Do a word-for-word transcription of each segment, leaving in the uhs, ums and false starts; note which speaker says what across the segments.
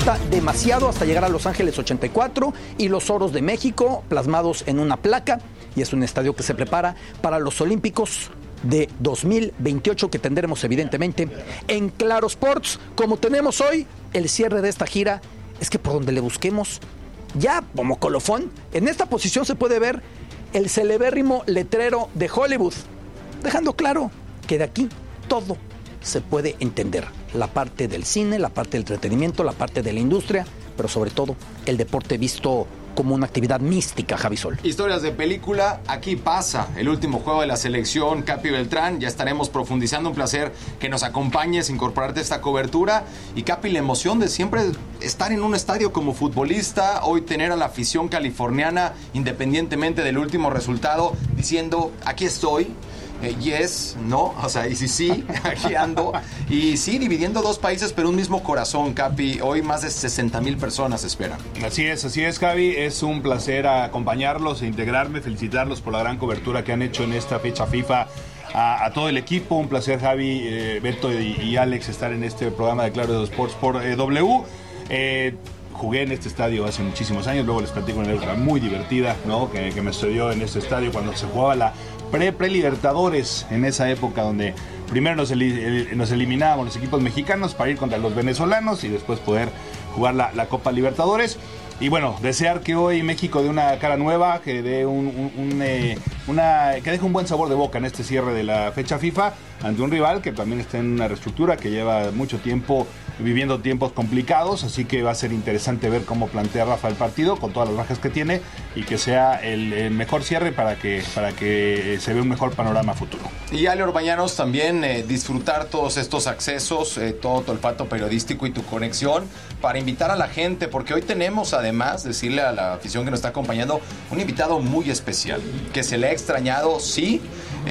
Speaker 1: falta demasiado hasta llegar a Los Ángeles ochenta y cuatro y los oros de México plasmados en una placa, y es un estadio que se prepara para los Olímpicos de dos mil veintiocho que tendremos evidentemente en Claro Sports. Como tenemos hoy el cierre de esta gira, es que por donde le busquemos, ya como colofón, en esta posición se puede ver el celebérrimo letrero de Hollywood, dejando claro que de aquí todo se puede entender. La parte del cine, la parte del entretenimiento, la parte de la industria, pero sobre todo el deporte visto como una actividad mística, Javi Sol.
Speaker 2: Historias de película, aquí pasa el último juego de la selección, Capi Beltrán, ya estaremos profundizando, un placer que nos acompañes, incorporarte a esta cobertura, y Capi, la emoción de siempre estar en un estadio como futbolista, hoy tener a la afición californiana, independientemente del último resultado, diciendo, aquí estoy, Eh, yes, no, o sea, y sí, sí, aquí ando. Y sí, dividiendo dos países, pero un mismo corazón, Capi. Hoy más de sesenta mil personas esperan.
Speaker 3: Así es, así es, Javi. Es un placer acompañarlos e integrarme, felicitarlos por la gran cobertura que han hecho en esta fecha FIFA. A, a todo el equipo, un placer, Javi, eh, Beto y, y Alex, estar en este programa de Claro Sports por eh, W. Eh, Jugué en este estadio hace muchísimos años, luego les platico una anécdota muy divertida, ¿no? que, que me sucedió en este estadio cuando se jugaba la pre-pre-Libertadores, en esa época donde primero nos, el, nos eliminábamos los equipos mexicanos para ir contra los venezolanos y después poder jugar la, la Copa Libertadores. Y bueno, desear que hoy México dé una cara nueva, que dé un, un, un, eh, una, que deje un buen sabor de boca en este cierre de la fecha FIFA ante un rival que también está en una reestructura, que lleva mucho tiempo viviendo tiempos complicados, así que va a ser interesante ver cómo plantea Rafa el partido con todas las bajas que tiene y que sea el, el mejor cierre para que, para que se vea un mejor panorama futuro.
Speaker 2: Y Ale Orbañanos, también eh, disfrutar todos estos accesos, eh, todo tu olfato periodístico y tu conexión para invitar a la gente, porque hoy tenemos además, decirle a la afición que nos está acompañando, un invitado muy especial, que se le ha extrañado, sí,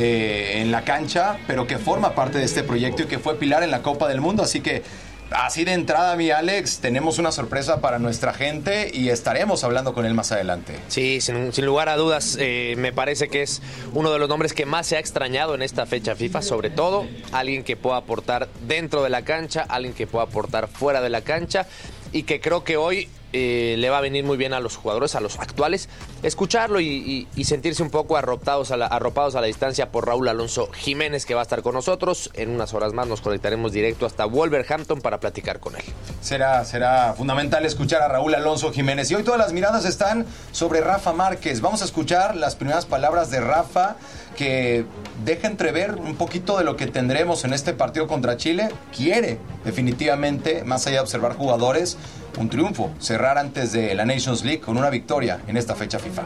Speaker 2: eh, en la cancha, pero que forma parte de este proyecto y que fue pilar en la Copa del Mundo, así que así de entrada, mi Alex, tenemos una sorpresa para nuestra gente y estaremos hablando con él más adelante.
Speaker 4: Sí, sin, sin lugar a dudas, eh, me parece que es uno de los nombres que más se ha extrañado en esta fecha FIFA, sobre todo alguien que pueda aportar dentro de la cancha, alguien que pueda aportar fuera de la cancha y que creo que hoy eh, le va a venir muy bien a los jugadores, a los actuales, escucharlo y, y, y sentirse un poco arropados a, la, arropados a la distancia por Raúl Alonso Jiménez, que va a estar con nosotros. En unas horas más nos conectaremos directo hasta Wolverhampton para platicar con él.
Speaker 2: Será, será fundamental escuchar a Raúl Alonso Jiménez. Y hoy todas las miradas están sobre Rafa Márquez. Vamos a escuchar las primeras palabras de Rafa, que deja entrever un poquito de lo que tendremos en este partido contra Chile. Quiere definitivamente, más allá de observar jugadores, un triunfo, cerrar antes de la Nations League con una victoria en esta fecha FIFA.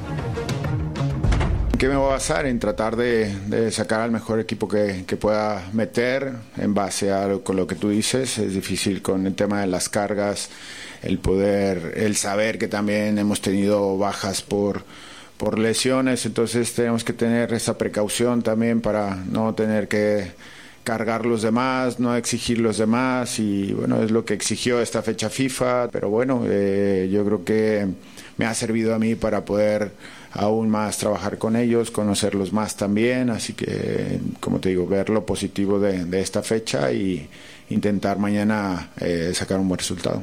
Speaker 5: ¿Qué me voy a basar? En tratar de, de sacar al mejor equipo que, que pueda meter en base a lo, con lo que tú dices. Es difícil con el tema de las cargas, el poder, el saber que también hemos tenido bajas por por lesiones, entonces tenemos que tener esa precaución también para no tener que cargar los demás, no exigir los demás, y bueno, es lo que exigió esta fecha FIFA, pero bueno, eh, yo creo que me ha servido a mí para poder aún más trabajar con ellos, conocerlos más también, así que, como te digo, ver lo positivo de, de esta fecha y intentar mañana eh, sacar un buen resultado.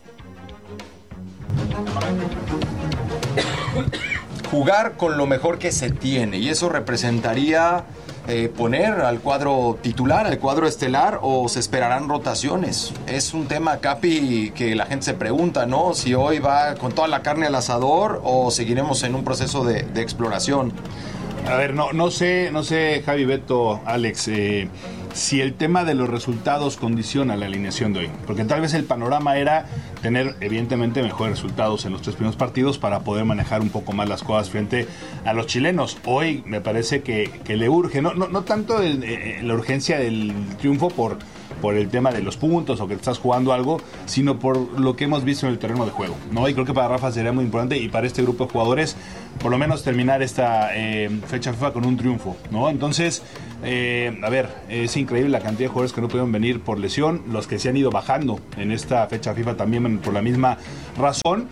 Speaker 2: Jugar con lo mejor que se tiene, y eso representaría eh, poner al cuadro titular, al cuadro estelar, o se esperarán rotaciones. Es un tema, Capi, que la gente se pregunta, ¿no? Si hoy va con toda la carne al asador o seguiremos en un proceso de, de exploración.
Speaker 3: A ver, no, no sé, no sé, Javi, Beto, Alex, eh, si el tema de los resultados condiciona la alineación de hoy, porque tal vez el panorama era tener evidentemente mejores resultados en los tres primeros partidos para poder manejar un poco más las cosas frente a los chilenos. Hoy me parece que, que le urge, no, no, no tanto el, eh, la urgencia del triunfo por, por el tema de los puntos o que estás jugando algo, sino por lo que hemos visto en el terreno de juego, ¿no? Y creo que para Rafa sería muy importante, y para este grupo de jugadores, por lo menos terminar esta eh, fecha FIFA con un triunfo, ¿no? Entonces, eh, a ver, es increíble la cantidad de jugadores que no pudieron venir por lesión, los que se han ido bajando en esta fecha FIFA también por la misma razón.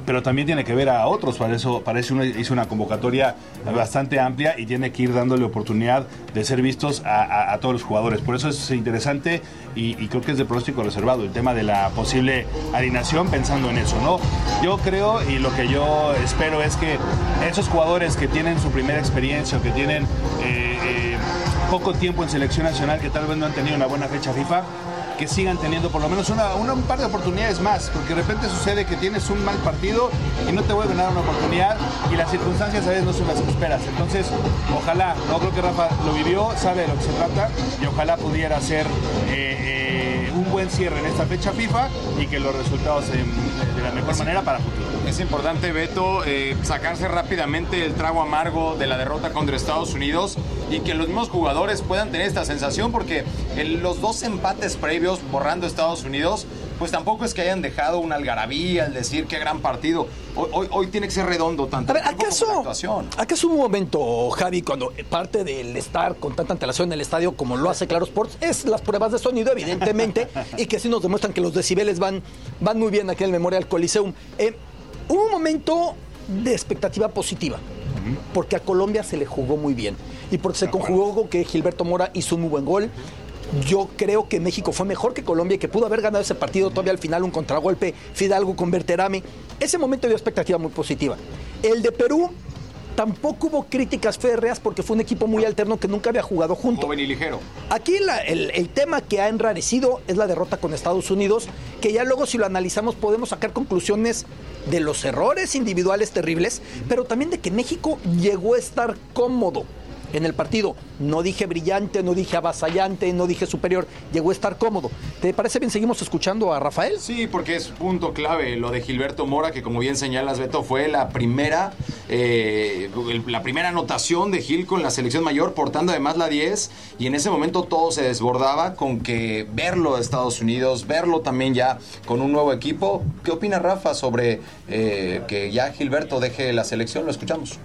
Speaker 3: pero también tiene que ver a otros, para eso, para eso hizo una convocatoria bastante amplia y tiene que ir dándole oportunidad de ser vistos a, a, a todos los jugadores. Por eso es interesante y, y creo que es de pronóstico reservado el tema de la posible alineación, pensando en eso, ¿no? Yo creo y lo que yo espero es que esos jugadores que tienen su primera experiencia o que tienen eh, eh, poco tiempo en selección nacional, que tal vez no han tenido una buena fecha FIFA, que sigan teniendo por lo menos una, una, un par de oportunidades más, porque de repente sucede que tienes un mal partido y no te vuelven a dar una oportunidad y las circunstancias a veces no son las que esperas. Entonces, ojalá, no creo que Rafa lo vivió, sabe de lo que se trata y ojalá pudiera ser eh, eh, un buen cierre en esta fecha FIFA y que los resultados se den de la mejor manera para el futuro.
Speaker 2: Es importante, Beto, eh, sacarse rápidamente el trago amargo de la derrota contra Estados Unidos y que los mismos jugadores puedan tener esta sensación, porque el, los dos empates previos borrando Estados Unidos, pues tampoco es que hayan dejado una algarabía al decir qué gran partido. Hoy, hoy, hoy tiene que ser redondo tanto.
Speaker 1: A ver, ¿acaso, ¿acaso un momento, Javi, cuando parte del estar con tanta antelación en el estadio como lo hace Claro Sports, es las pruebas de sonido, evidentemente, y que sí nos demuestran que los decibeles van, van muy bien aquí en el Memorial Coliseum? Eh, hubo un momento de expectativa positiva, porque a Colombia se le jugó muy bien y porque se conjugó que Gilberto Mora hizo un muy buen gol. Yo creo que México fue mejor que Colombia y que pudo haber ganado ese partido todavía al final, un contragolpe, Fidalgo con Berterame. Ese momento dio expectativa muy positiva. El de Perú tampoco hubo críticas férreas porque fue un equipo muy alterno que nunca había jugado junto.
Speaker 2: Joven y ligero.
Speaker 1: Aquí la, el, el tema que ha enrarecido es la derrota con Estados Unidos, que ya luego si lo analizamos podemos sacar conclusiones de los errores individuales terribles, pero también de que México llegó a estar cómodo en el partido. No dije brillante, no dije avasallante, no dije superior, llegó a estar cómodo. ¿Te parece bien? ¿Seguimos escuchando a Rafael?
Speaker 2: Sí, porque es punto clave lo de Gilberto Mora, que como bien señalas, Beto, fue la primera eh, la primera anotación de Gil con la selección mayor, portando además la diez, y en ese momento todo se desbordaba con que verlo a Estados Unidos, verlo también ya con un nuevo equipo. ¿Qué opina Rafa sobre eh, que ya Gilberto deje la selección? Lo escuchamos.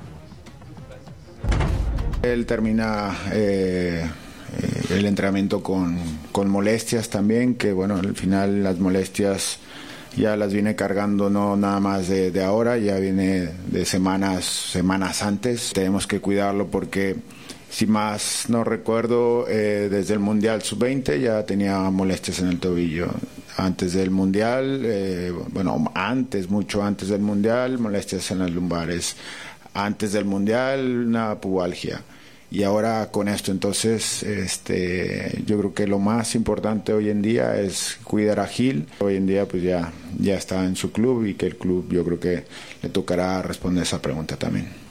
Speaker 5: Él termina eh, eh, el entrenamiento con, con molestias también, que bueno, al final las molestias ya las viene cargando no nada más de, de ahora, ya viene de semanas, semanas antes. Tenemos que cuidarlo porque, si más no recuerdo, eh, desde el Mundial sub veinte ya tenía molestias en el tobillo. Antes del Mundial, eh, bueno, antes, mucho antes del Mundial, molestias en las lumbares. Antes del Mundial, una pubalgia. Y ahora con esto, entonces, este, yo creo que lo más importante hoy en día es cuidar a Gil. Hoy en día, pues ya, ya está en su club y que el club, yo creo que le tocará responder esa pregunta también.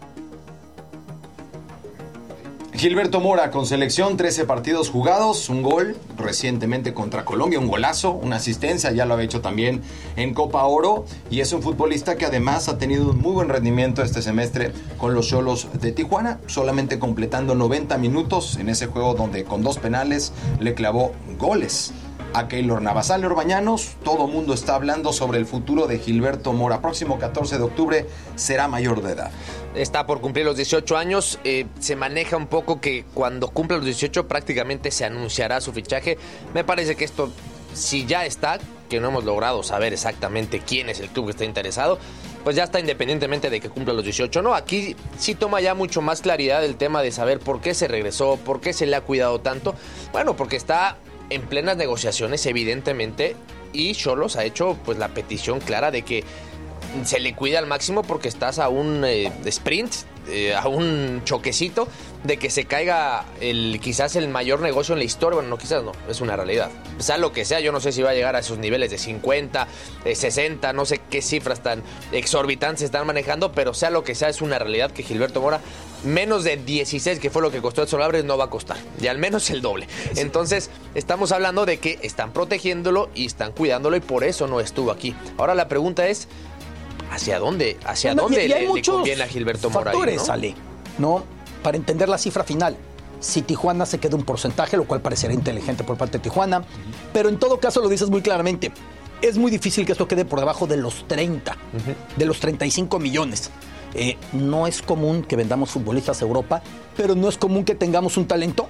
Speaker 2: Gilberto Mora con selección, trece partidos jugados, un gol recientemente contra Colombia, un golazo, una asistencia, ya lo había hecho también en Copa Oro, y es un futbolista que además ha tenido un muy buen rendimiento este semestre con los Xolos de Tijuana, solamente completando noventa minutos en ese juego donde con dos penales le clavó goles a Keylor Navas. Ale Orbañanos, todo mundo está hablando sobre el futuro de Gilberto Mora. Próximo catorce de octubre será mayor de edad.
Speaker 4: Está por cumplir los dieciocho años. Eh, se maneja un poco que cuando cumpla los dieciocho prácticamente se anunciará su fichaje. Me parece que esto, si ya está, que no hemos logrado saber exactamente quién es el club que está interesado, pues ya está, independientemente de que cumpla los dieciocho. No, aquí sí toma ya mucho más claridad el tema de saber por qué se regresó, por qué se le ha cuidado tanto. Bueno, porque está en plenas negociaciones, evidentemente, y Xolos ha hecho pues la petición clara de que se le cuida al máximo porque estás a un eh, sprint, eh, a un choquecito de que se caiga el quizás el mayor negocio en la historia. Bueno, no, quizás no, es una realidad. Sea lo que sea, yo no sé si va a llegar a esos niveles de cincuenta, de sesenta, no sé qué cifras tan exorbitantes están manejando, pero sea lo que sea, es una realidad que Gilberto Mora menos de dieciséis, que fue lo que costó Edson Álvarez, no va a costar, y al menos el doble. Entonces, estamos hablando de que están protegiéndolo y están cuidándolo, y por eso no estuvo aquí. Ahora la pregunta es, ¿hacia dónde? ¿Hacia
Speaker 1: no,
Speaker 4: dónde
Speaker 1: y, y
Speaker 4: le, le conviene a Gilberto Mora?
Speaker 1: Factores,
Speaker 4: ahí, ¿no?
Speaker 1: Ale, ¿no? Para entender la cifra final. Si Tijuana se queda un porcentaje, lo cual parecería inteligente por parte de Tijuana, uh-huh. pero en todo caso lo dices muy claramente, es muy difícil que esto quede por debajo de los treinta, uh-huh. de los treinta y cinco millones. Eh, no es común que vendamos futbolistas a Europa, pero no es común que tengamos un talento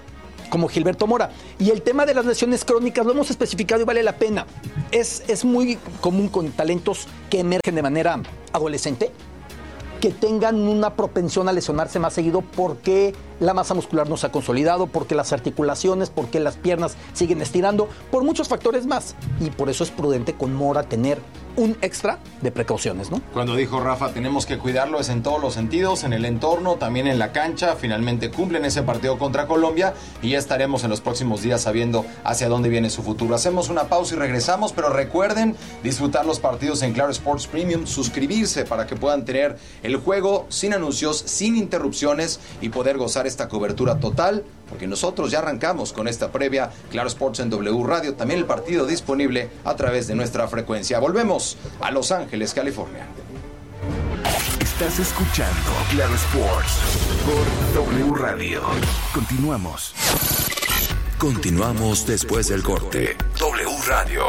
Speaker 1: como Gilberto Mora. Y el tema de las lesiones crónicas lo hemos especificado y vale la pena. Es, es muy común con talentos que emergen de manera adolescente, que tengan una propensión a lesionarse más seguido porque la masa muscular no se ha consolidado, porque las articulaciones, porque las piernas siguen estirando, por muchos factores más. Y por eso es prudente con Mora tener un extra de precauciones, ¿no?
Speaker 2: Cuando dijo Rafa, tenemos que cuidarlo, es en todos los sentidos, en el entorno, también en la cancha. Finalmente cumplen ese partido contra Colombia y ya estaremos en los próximos días sabiendo hacia dónde viene su futuro. Hacemos una pausa y regresamos, pero recuerden disfrutar los partidos en Claro Sports Premium, suscribirse para que puedan tener el juego sin anuncios, sin interrupciones y poder gozar esta cobertura total, porque nosotros ya arrancamos con esta previa. Claro Sports en W Radio, también el partido disponible a través de nuestra frecuencia. Volvemos a Los Ángeles, California.
Speaker 6: Estás escuchando Claro Sports por W Radio. Continuamos.
Speaker 7: Continuamos después del corte.
Speaker 6: W Radio.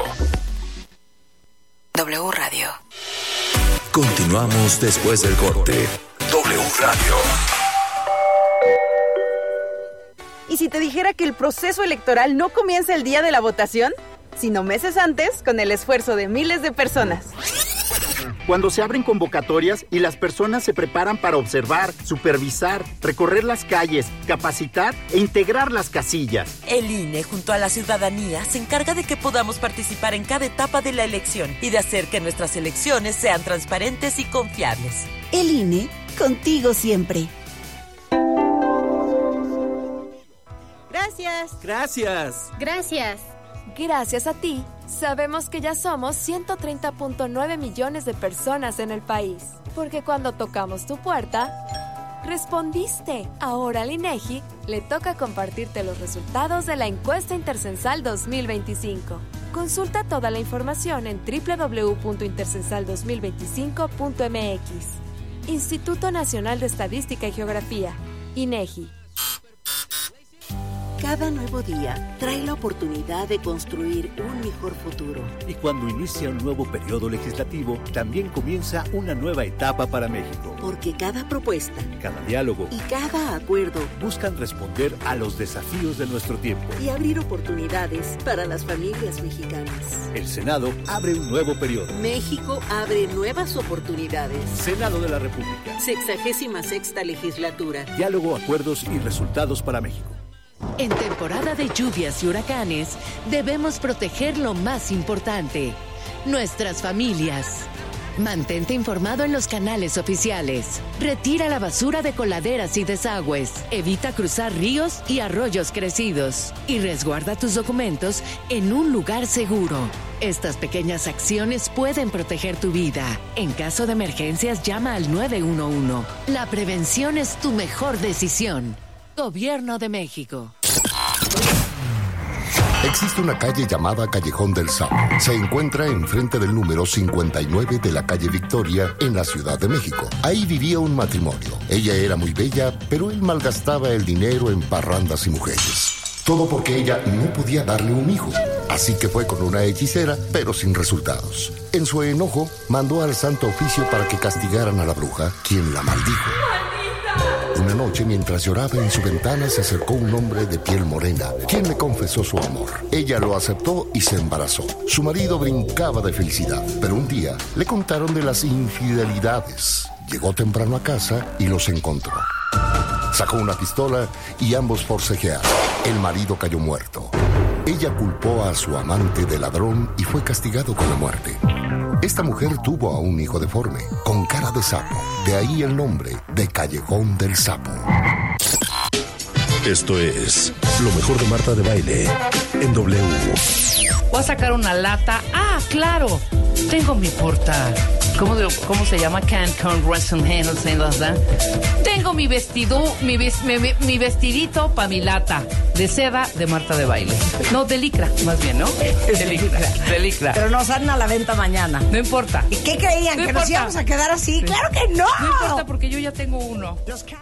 Speaker 8: W Radio.
Speaker 7: Continuamos después del corte.
Speaker 6: W Radio.
Speaker 9: ¿Y si te dijera que el proceso electoral no comienza el día de la votación, sino meses antes, con el esfuerzo de miles de personas?
Speaker 10: Cuando se abren convocatorias y las personas se preparan para observar, supervisar, recorrer las calles, capacitar e integrar las casillas.
Speaker 11: El I N E, junto a la ciudadanía, se encarga de que podamos participar en cada etapa de la elección y de hacer que nuestras elecciones sean transparentes y confiables.
Speaker 12: El I N E, contigo siempre.
Speaker 9: Gracias.
Speaker 13: Gracias.
Speaker 14: Gracias. Gracias a ti, sabemos que ya somos ciento treinta punto nueve millones de personas en el país. Porque cuando tocamos tu puerta, respondiste. Ahora al INEGI le toca compartirte los resultados de la encuesta intercensal dos mil veinticinco. Consulta toda la información en doble u doble u doble u punto intercensal dos mil veinticinco punto m x. Instituto Nacional de Estadística y Geografía, INEGI.
Speaker 12: Cada nuevo día trae la oportunidad de construir un mejor futuro.
Speaker 15: Y cuando inicia un nuevo periodo legislativo, también comienza una nueva etapa para México.
Speaker 12: Porque cada propuesta,
Speaker 15: cada diálogo
Speaker 12: y cada acuerdo
Speaker 15: buscan responder a los desafíos de nuestro tiempo
Speaker 12: y abrir oportunidades para las familias mexicanas.
Speaker 15: El Senado abre un nuevo periodo.
Speaker 12: México abre nuevas oportunidades.
Speaker 15: Senado de la República.
Speaker 12: Sexagésima sexta legislatura.
Speaker 15: Diálogo, acuerdos y resultados para México.
Speaker 16: En temporada de lluvias y huracanes, debemos proteger lo más importante, nuestras familias. Mantente informado en los canales oficiales. Retira la basura de coladeras y desagües. Evita cruzar ríos y arroyos crecidos. Y resguarda tus documentos en un lugar seguro. Estas pequeñas acciones pueden proteger tu vida. En caso de emergencias, llama al nueve uno uno. La prevención es tu mejor decisión. Gobierno de México.
Speaker 17: Existe una calle llamada Callejón del Sapo. Se encuentra enfrente del número cincuenta y nueve de la calle Victoria, en la Ciudad de México. Ahí vivía un matrimonio. Ella era muy bella, pero él malgastaba el dinero en parrandas y mujeres. Todo porque ella no podía darle un hijo. Así que fue con una hechicera, pero sin resultados. En su enojo, mandó al Santo Oficio para que castigaran a la bruja, quien la maldijo. Una noche, mientras lloraba en su ventana, se acercó un hombre de piel morena, quien le confesó su amor. Ella lo aceptó y se embarazó. Su marido brincaba de felicidad, pero un día le contaron de las infidelidades. Llegó temprano a casa y los encontró. Sacó una pistola y ambos forcejearon. El marido cayó muerto. Ella culpó a su amante de ladrón y fue castigado con la muerte. Esta mujer tuvo a un hijo deforme, con cara de sapo. De ahí el nombre de Callejón del Sapo.
Speaker 6: Esto es lo mejor de Marta de Baile en W.
Speaker 18: Voy a sacar una lata. Ah, claro. Tengo mi portal. ¿Cómo, de, cómo se llama? Cancun WrestleMania. Tengo mi vestido, mi, mi, mi, mi vestidito para mi lata de seda de Marta de Baile. No, de licra, más bien, ¿no? De licra, de licra.
Speaker 19: Pero nos salen a la venta mañana.
Speaker 18: No importa.
Speaker 19: ¿Y qué creían?
Speaker 18: No
Speaker 19: ¿Que
Speaker 18: importa.
Speaker 19: nos íbamos a quedar así? Sí. ¡Claro que no!
Speaker 18: No importa, porque yo ya tengo uno.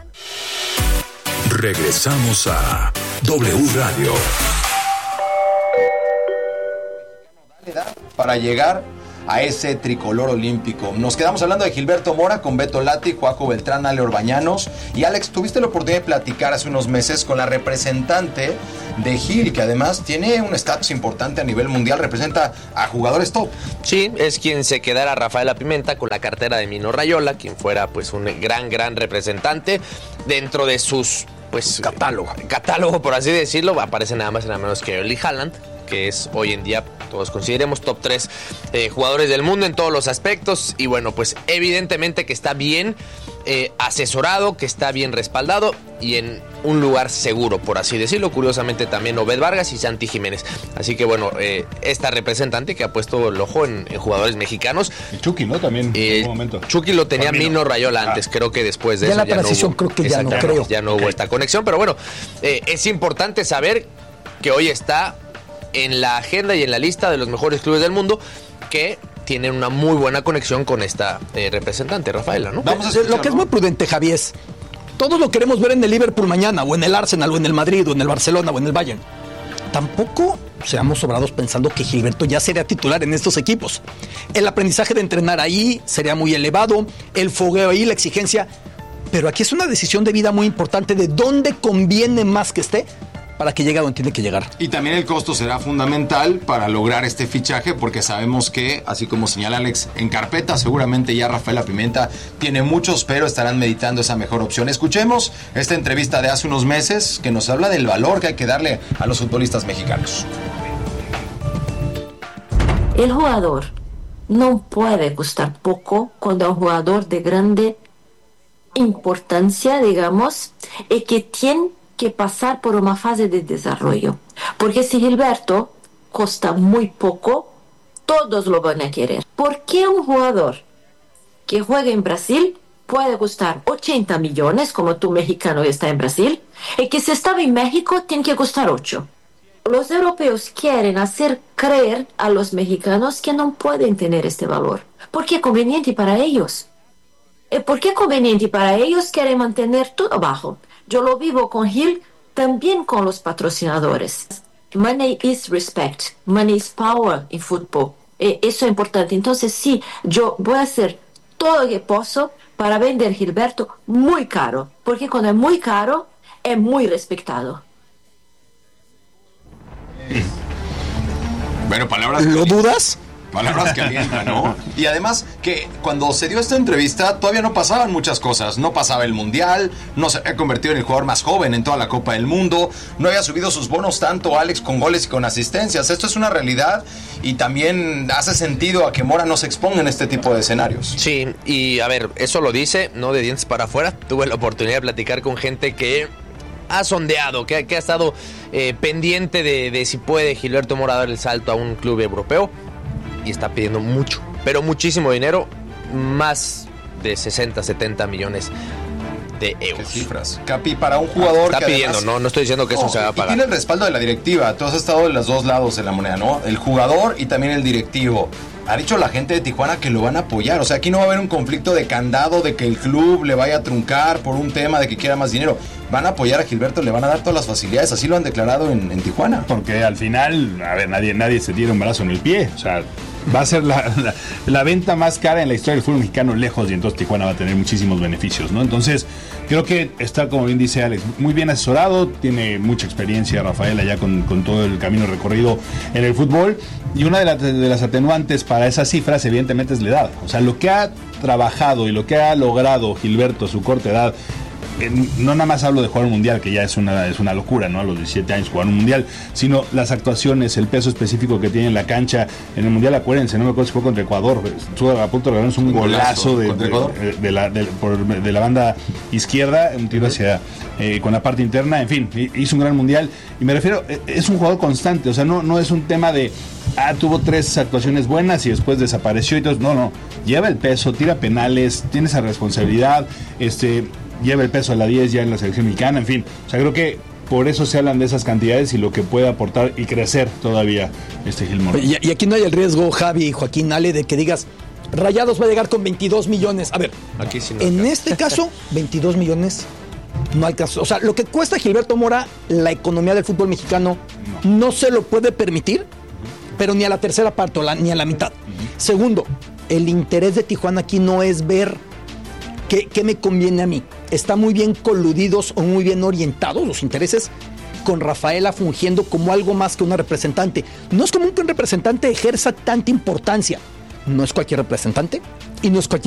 Speaker 6: Regresamos a W Radio.
Speaker 2: Para llegar a ese tricolor olímpico. Nos quedamos hablando de Gilberto Mora con Beto Lati, Joaco Beltrán, Ale Orbañanos. Y Alex, tuviste la oportunidad de platicar hace unos meses con la representante de Gil, que además tiene un estatus importante a nivel mundial, representa a jugadores top.
Speaker 4: Sí, es quien se quedara Rafaela Pimenta con la cartera de Mino Raiola, quien fuera pues un gran, gran representante dentro de sus pues
Speaker 1: catálogo.
Speaker 4: Catálogo, por así decirlo, aparece nada más y nada menos que Erling Haaland, que es hoy en día, todos consideremos, top tres eh, jugadores del mundo en todos los aspectos. Y bueno, pues evidentemente que está bien eh, asesorado, que está bien respaldado y en un lugar seguro, por así decirlo. Curiosamente también Obed Vargas y Santi Jiménez. Así que bueno, eh, esta representante que ha puesto el ojo en, en jugadores mexicanos.
Speaker 3: Y Chucky, ¿no? También
Speaker 4: eh,
Speaker 3: en algún momento.
Speaker 4: Chucky lo tenía
Speaker 3: Mino.
Speaker 4: Mino Raiola antes, ah. creo que después de
Speaker 1: ya
Speaker 4: eso
Speaker 1: la
Speaker 4: ya
Speaker 1: transición
Speaker 4: no hubo,
Speaker 1: creo que ya no creo.
Speaker 4: Ya no hubo okay. esta conexión, pero bueno, eh, es importante saber que hoy está en la agenda y en la lista de los mejores clubes del mundo que tienen una muy buena conexión con esta eh, representante, Rafaela, ¿no?
Speaker 1: Vamos a escuchar, lo que ¿no? es muy prudente, Javier, es todos lo queremos ver en el Liverpool mañana, o en el Arsenal, o en el Madrid, o en el Barcelona, o en el Bayern. Tampoco seamos sobrados pensando que Gilberto ya sería titular en estos equipos. El aprendizaje de entrenar ahí sería muy elevado, el fogueo ahí, la exigencia, pero aquí es una decisión de vida muy importante de dónde conviene más que esté para que llegue a donde tiene que llegar.
Speaker 2: Y también el costo será fundamental para lograr este fichaje, porque sabemos que, así como señala Alex, en carpeta seguramente ya Rafaela Pimenta tiene muchos, pero estarán meditando esa mejor opción. Escuchemos esta entrevista de hace unos meses que nos habla del valor que hay que darle a los futbolistas mexicanos.
Speaker 8: El jugador no puede costar poco cuando es un jugador de grande importancia, digamos, y que tiene que pasar por una fase de desarrollo. Porque si Gilberto costa muy poco, todos lo van a querer. ¿Por qué un jugador que juega en Brasil puede costar ochenta millones, como tú mexicano está en Brasil, y que si estaba en México tiene que costar ocho? Los europeos quieren hacer creer a los mexicanos que no pueden tener este valor, porque es conveniente para ellos. ¿Por qué es conveniente para ellos? Quieren mantener todo bajo. Yo lo vivo con Gil, también con los patrocinadores. Money is respect, money is power en fútbol. Eh, eso es importante. Entonces sí, yo voy a hacer todo lo que puedo para vender Gilberto muy caro, porque cuando es muy caro, es muy respetado.
Speaker 2: Bueno, palabras...
Speaker 1: ¿Lo dudas?
Speaker 2: Palabras que alientan, ¿no? Y además que cuando se dio esta entrevista todavía no pasaban muchas cosas. No pasaba el Mundial, no se había convertido en el jugador más joven en toda la Copa del Mundo, no había subido sus bonos tanto Alex con goles y con asistencias. Esto es una realidad y también hace sentido a que Mora no se exponga en este tipo de escenarios.
Speaker 4: Sí, y a ver, eso lo dice, no de dientes para afuera. Tuve la oportunidad de platicar con gente que ha sondeado, que, que ha estado eh, pendiente de, de si puede Gilberto Mora dar el salto a un club europeo. Y está pidiendo mucho, pero muchísimo dinero, más de sesenta, setenta millones de euros.
Speaker 2: ¿Qué cifras? Capi, para un jugador
Speaker 4: está
Speaker 2: que
Speaker 4: pidiendo,
Speaker 2: además,
Speaker 4: no, no estoy diciendo que
Speaker 2: no,
Speaker 4: eso se va a pagar.
Speaker 2: Y tiene el respaldo de la directiva, tú has estado en los dos lados de la moneda, ¿no? El jugador y también el directivo. Ha dicho la gente de Tijuana que lo van a apoyar, o sea, aquí no va a haber un conflicto de candado, de que el club le vaya a truncar por un tema de que quiera más dinero. Van a apoyar a Gilberto, le van a dar todas las facilidades, así lo han declarado en, en Tijuana.
Speaker 3: Porque al final, a ver, nadie, nadie se tira un brazo en el pie, o sea, va a ser la, la, la venta más cara en la historia del fútbol mexicano lejos, y entonces Tijuana va a tener muchísimos beneficios, ¿no? Entonces, creo que está, como bien dice Alex, muy bien asesorado, tiene mucha experiencia Rafaela ya con, con todo el camino recorrido en el fútbol, y una de, la, de las atenuantes para esas cifras evidentemente es la edad. O sea, lo que ha trabajado y lo que ha logrado Gilberto a su corta edad, no nada más hablo de jugar un mundial, que ya es una, es una locura, ¿no? A los diecisiete años jugar un mundial, sino las actuaciones, el peso específico que tiene en la cancha. En el mundial, acuérdense, no me acuerdo si fue contra Ecuador, estuvo a punto de ganarnos un, un golazo, golazo de, de, de, la, de, por, de la banda izquierda, un tiro hacia eh, con la parte interna, en fin, hizo un gran mundial. Y me refiero, es un jugador constante, o sea, no, no es un tema de ah, tuvo tres actuaciones buenas y después desapareció y todo. No, no, lleva el peso, tira penales, tiene esa responsabilidad, este lleva el peso a la diez ya en la selección mexicana, en fin, o sea, creo que por eso se hablan de esas cantidades y lo que puede aportar y crecer todavía este Gil Mora.
Speaker 1: Y, y aquí no hay el riesgo, Javi, Joaquín, Ale, de que digas, Rayados va a llegar con veintidós millones. A ver, aquí sí no en alcanza. Este caso, veintidós millones no alcanza. O sea, lo que cuesta Gilberto Mora, la economía del fútbol mexicano no, no se lo puede permitir, pero ni a la tercera parte, o la, ni a la mitad. Segundo, el interés de Tijuana aquí no es ver qué, qué me conviene a mí. Está muy bien coludidos o muy bien orientados los intereses con Rafaela fungiendo como algo más que una representante. No es común que un representante ejerza tanta importancia. No es cualquier representante y no es cualquier